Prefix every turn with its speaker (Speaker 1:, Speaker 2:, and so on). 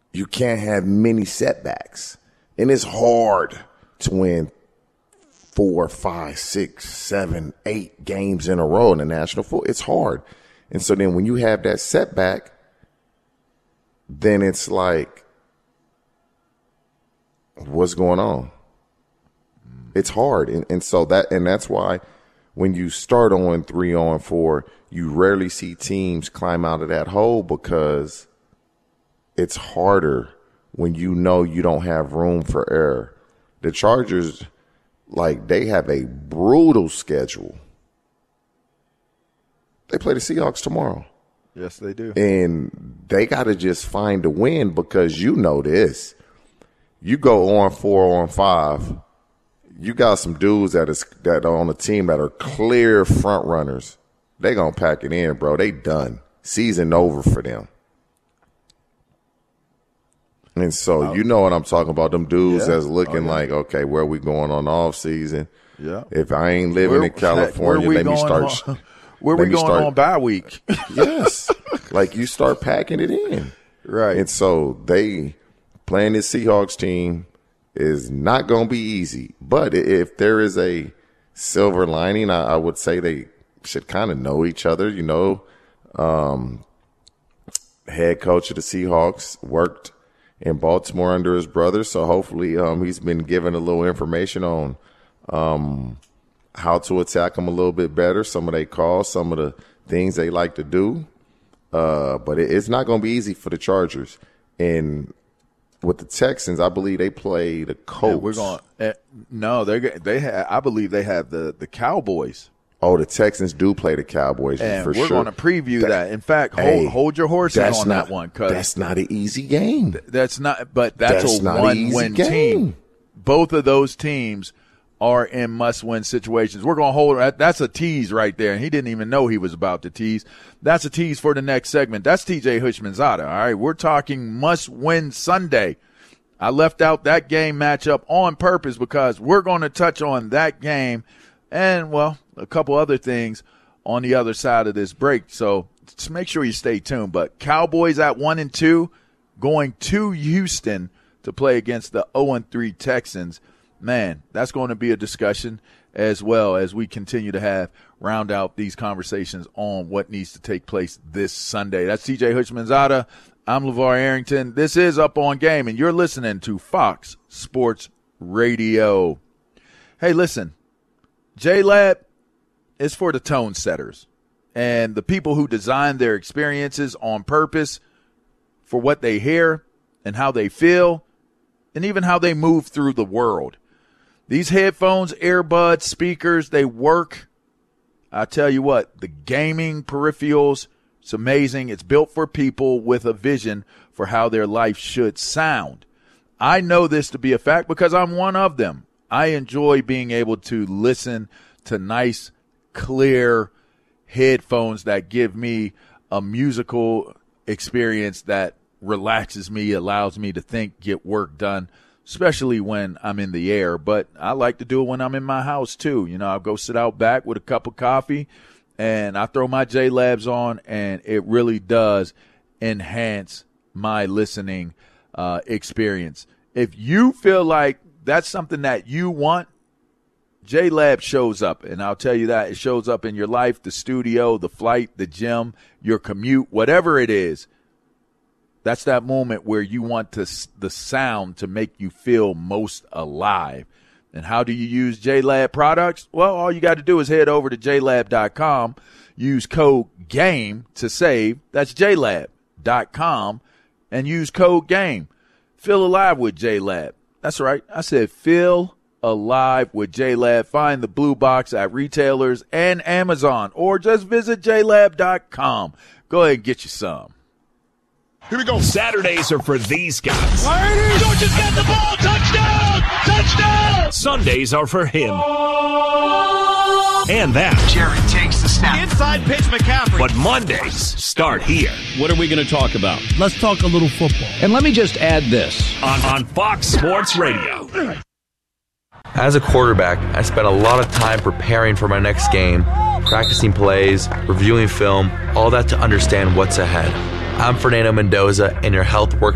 Speaker 1: you can't have many setbacks. And it's hard to win 4, 5, 6, 7, 8 games in a row in the National Football. It's hard. And so then when you have that setback, then it's like, what's going on? It's hard. And so that's why when you start on 3-4, you rarely see teams climb out of that hole, because it's harder when you know you don't have room for error. The Chargers, they have a brutal schedule. They play the Seahawks tomorrow.
Speaker 2: Yes, they do.
Speaker 1: And they got to just find a win, because you know this. You go on 4, on 5, you got some dudes that are on the team that are clear front runners. They going to pack it in, bro. They done. Season over for them. And so you know what I'm talking about. Them dudes that's looking like, okay, where we going on off season? Yeah. If I ain't living in California, let me start.
Speaker 2: Where we going on bye week?
Speaker 1: Yes. You start packing it in.
Speaker 2: Right.
Speaker 1: And so playing this Seahawks team is not going to be easy. But if there is a silver lining, I would say they should kind of know each other. Head coach of the Seahawks worked in Baltimore under his brother, so hopefully he's been given a little information on how to attack them a little bit better, some of their calls, some of the things they like to do. But it's not going to be easy for the Chargers. And with the Texans, I believe they play the Colts.
Speaker 2: I believe they have the Cowboys.
Speaker 1: Oh, the Texans do play the Cowboys,
Speaker 2: and
Speaker 1: for sure.
Speaker 2: We're going to preview that. In fact, hold your horses on that one. Cause
Speaker 1: that's not an easy game.
Speaker 2: That's a one-win team. Both of those teams are in must-win situations. We're going to hold – that's a tease right there, and he didn't even know he was about to tease. That's a tease for the next segment. That's TJ Houshmandzadeh, all right? We're talking must-win Sunday. I left out that game matchup on purpose because we're going to touch on that game and, well, a couple other things on the other side of this break. So just make sure you stay tuned. But Cowboys at 1-2 going to Houston to play against the 0-3 Texans. Man, that's going to be a discussion as well as we continue to round out these conversations on what needs to take place this Sunday. That's TJ Houshmandzadeh. I'm LeVar Arrington. This is Up On Game, and you're listening to Fox Sports Radio. Hey, listen, J-Lab is for the tone setters and the people who design their experiences on purpose for what they hear and how they feel and even how they move through the world. These headphones, earbuds, speakers, they work. I tell you what, the gaming peripherals, it's amazing. It's built for people with a vision for how their life should sound. I know this to be a fact because I'm one of them. I enjoy being able to listen to nice, clear headphones that give me a musical experience that relaxes me, allows me to think, get work done, especially when I'm in the air. But I like to do it when I'm in my house too. I'll go sit out back with a cup of coffee and I throw my J-Labs on, and it really does enhance my listening experience. If you feel like that's something that you want, J-Lab shows up, and I'll tell you that. It shows up in your life, the studio, the flight, the gym, your commute, whatever it is. That's that moment where you want the sound to make you feel most alive. And how do you use J-Lab products? Well, all you got to do is head over to JLab.com, use code GAME to save. That's JLab.com, and use code GAME. Feel alive with J-Lab. That's right. I said feel alive with J-Lab. Find the blue box at retailers and Amazon, or just visit JLab.com. Go ahead and get you some.
Speaker 3: Here we go.
Speaker 4: Saturdays are for these guys.
Speaker 3: Georgia's got the ball. Touchdown! Touchdown!
Speaker 4: Sundays are for him. And that.
Speaker 3: Jared takes the snap. Inside pitch, McCaffrey.
Speaker 4: But Mondays start here.
Speaker 5: What are we going to talk about?
Speaker 6: Let's talk a little football.
Speaker 5: And let me just add this.
Speaker 4: On Fox Sports Radio.
Speaker 7: As a quarterback, I spent a lot of time preparing for my next game, practicing plays, reviewing film, all that to understand what's ahead. I'm Fernando Mendoza, and your health work